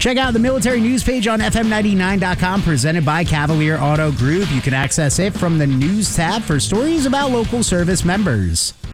Check out the military news page on FM99.com, presented by Cavalier Auto Group. You can access it from the news tab for stories about local service members.